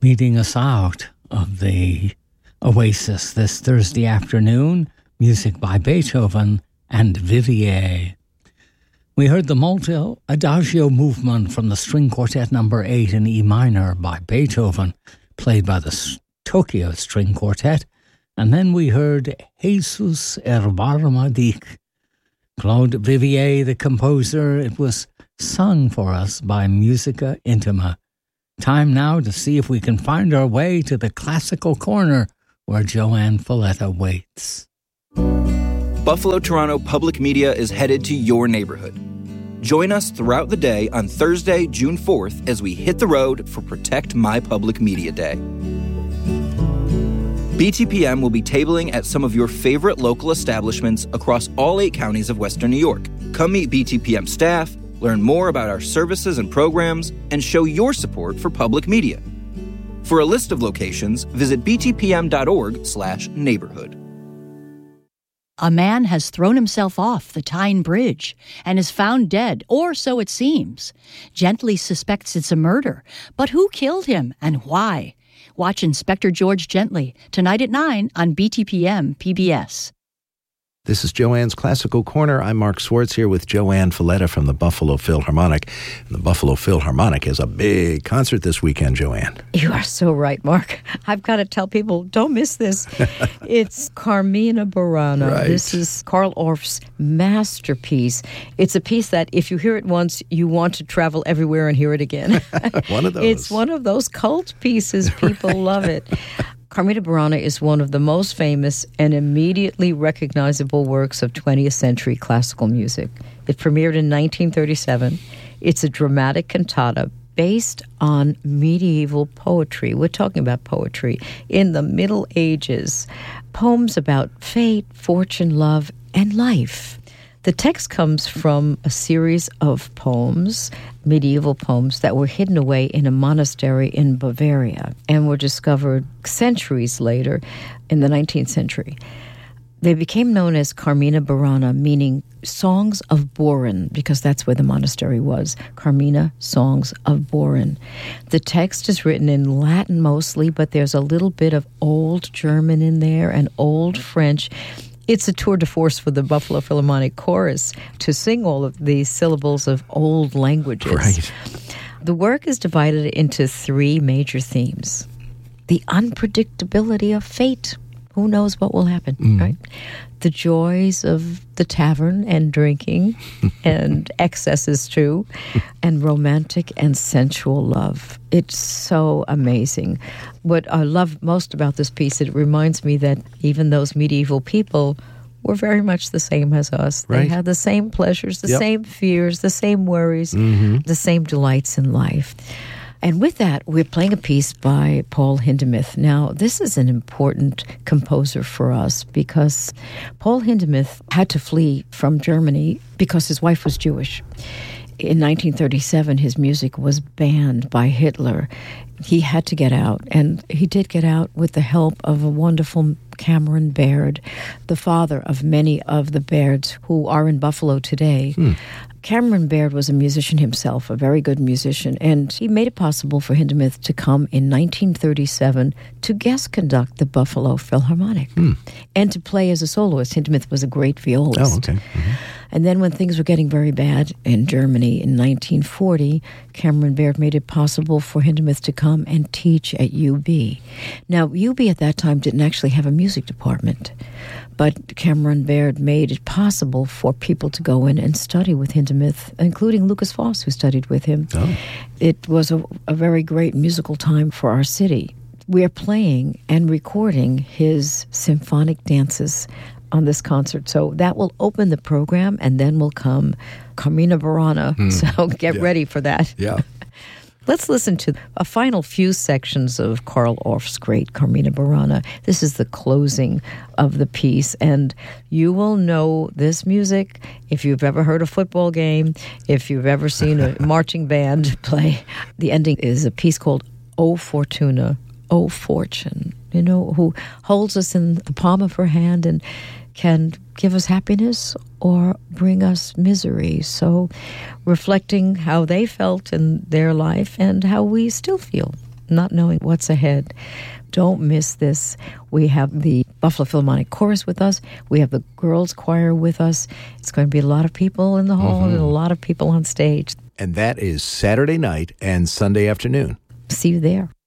beating us out of the Oasis this Thursday afternoon. Music by Beethoven and Vivier. We heard the Molto Adagio movement from the String Quartet number 8 in E minor by Beethoven, played by the Tokyo String Quartet. And then we heard Jesus Erbarma dich. Claude Vivier, the composer. It was sung for us by Musica Intima. Time now to see if we can find our way to the classical corner where Joanne Falletta waits. Buffalo Toronto Public Media is headed to your neighborhood. Join us throughout the day on Thursday, June 4th, as we hit the road for Protect My Public Media Day. BTPM will be tabling at some of your favorite local establishments across all 8 counties of Western New York. Come meet BTPM staff, learn more about our services and programs, and show your support for public media. For a list of locations, visit btpm.org/neighborhood. A man has thrown himself off the Tyne Bridge and is found dead, or so it seems. Gently suspects it's a murder, but who killed him and why? Watch Inspector George Gently tonight at 9 on BTPM PBS. This is Joanne's Classical Corner. I'm Mark Swartz here with Joanne Falletta from the Buffalo Philharmonic. And the Buffalo Philharmonic has a big concert this weekend, Joanne. You are so right, Mark. I've got to tell people, don't miss this. It's Carmina Burana. Right. This is Carl Orff's masterpiece. It's a piece that if you hear it once, you want to travel everywhere and hear it again. One of those. It's one of those cult pieces. People love it. Carmina Burana is one of the most famous and immediately recognizable works of 20th century classical music. It premiered in 1937. It's a dramatic cantata based on medieval poetry. We're talking about poetry in the Middle Ages. Poems about fate, fortune, love, and life. The text comes from a series of poems, medieval poems, that were hidden away in a monastery in Bavaria and were discovered centuries later in the 19th century. They became known as Carmina Burana, meaning Songs of Boron, because that's where the monastery was. Carmina, Songs of Boron. The text is written in Latin mostly, but there's a little bit of Old German in there and Old French. It's a tour de force for the Buffalo Philharmonic Chorus to sing all of these syllables of old languages. Right. The work is divided into 3 major themes. The unpredictability of fate. Who knows what will happen, right? The joys of the tavern and drinking and excesses too, and romantic and sensual love. It's so amazing. What I love most about this piece, it reminds me that even those medieval people were very much the same as us. Right. They had the same pleasures, the same fears, the same worries, the same delights in life. And with that, we're playing a piece by Paul Hindemith. Now, this is an important composer for us because Paul Hindemith had to flee from Germany because his wife was Jewish. In 1937, his music was banned by Hitler. He had to get out, and he did get out with the help of a wonderful Cameron Baird, the father of many of the Bairds who are in Buffalo today. Cameron Baird was a musician himself, a very good musician, and he made it possible for Hindemith to come in 1937 to guest conduct the Buffalo Philharmonic and to play as a soloist. Hindemith was a great violist. Oh, okay. And then when things were getting very bad in Germany in 1940, Cameron Baird made it possible for Hindemith to come and teach at UB. Now, UB at that time didn't actually have a music department, but Cameron Baird made it possible for people to go in and study with Hindemith, including Lucas Foss, who studied with him. Oh. It was a very great musical time for our city. We are playing and recording his symphonic dances on this concert. So that will open the program, and then will come Carmina Burana. So get ready for that. Yeah. Let's listen to a final few sections of Carl Orff's great Carmina Burana. This is the closing of the piece, and you will know this music if you've ever heard a football game, if you've ever seen a marching band play. The ending is a piece called O Fortuna, O Fortune, who holds us in the palm of her hand and can give us happiness or bring us misery. So reflecting how they felt in their life and how we still feel not knowing what's ahead. Don't miss this. We have the Buffalo Philharmonic Chorus with us. We have the girls' choir with us. It's going to be a lot of people in the hall and a lot of people on stage. And that is Saturday night and Sunday afternoon. See you there.